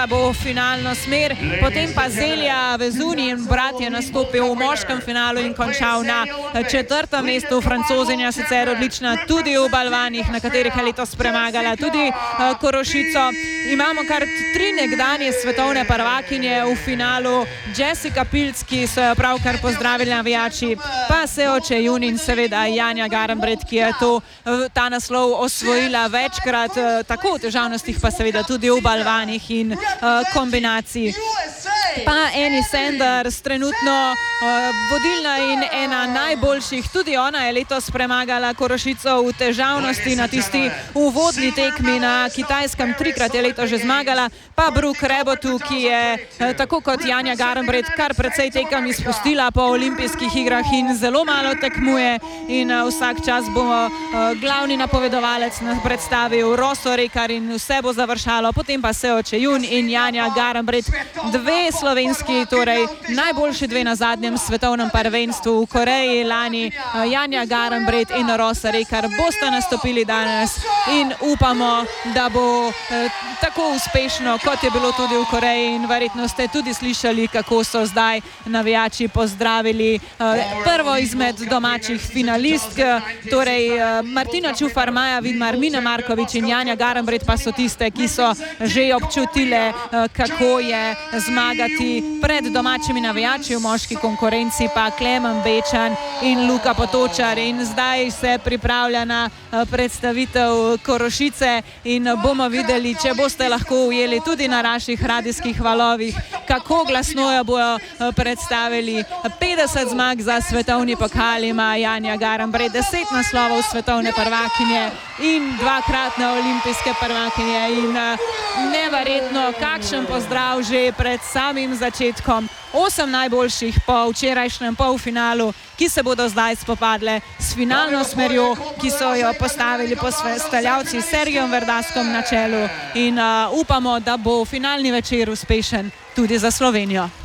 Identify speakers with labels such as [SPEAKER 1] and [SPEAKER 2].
[SPEAKER 1] da bo finalno smer, potem pa Zelja Vezuni in brat je nastopil v moškem finalu in končal na 4. mestu. Francozinja sicer odlična tudi v balvanih, na katerih je letos premagala tudi Korošico. Imamo kar 3 nekdanje svetovne prvakinje v finalu. Jessica Pilc, ki so jo pravkar pozdravili navijači, pa Seo Che-Jun in seveda Janja Garnbret, ki je ta naslov osvojila večkrat, tako v težavnostih, pa seveda tudi v balvanih in kombinaciji. Pa Annie Sanders, trenutno vodilna in ena najboljših, tudi ona je letos premagala Korošico v težavnosti na tisti uvodni tekmi na Kitajskem, 3-krat je letos že zmagala, pa Brooke Rebotu, ki je tako kot Janja Garnbret kar precej tekem izpustila po olimpijskih igrah in zelo malo tekmuje in vsak čas bo glavni napovedovalec predstavil Rosso Rekar in vse bo završalo, potem pa Seo Che-Jun in Janja Garnbret, 2 slovenski, torej najboljši 2 na zadnjem svetovnem prvenstvu v Koreji lani. Janja Garnbret in Rosso Rekar bosta nastopili danes in upamo, da bo tako uspešno, kot je bilo tudi v Koreji, in verjetno ste tudi slišali, kako so zdaj navijači pozdravili prvo izmed domačih finalistk, torej Martina Čufar, Maja Vidmar, Mina Markovič in Janja Garnbret pa so tiste, ki so že občutile, kako je zmagati pred domačimi navijači, v moški konkurenci pa Klemen Bečan in Luka Potočar, in zdaj se pripravlja na predstavitev Korošice in bomo videli, če boste lahko ujeli tudi na naših radijskih valovih, kako glasno jo bojo predstavili. 50 zmag za svetovni pokal ima Janja Garnbret, 10 naslovov svetovne prvakinje in 2-kratne olimpijske prvakinje in neverjetno, kakšen pozdrav že pred samim začetkom. 8 najboljših po včerajšnjem polfinalu, ki se bodo zdaj spopadle s finalno smerjo, ki so jo postavili postavljavci s Sergijom Verdaskom na čelu, in upamo, da bo finalni večer uspešen tudi za Slovenijo.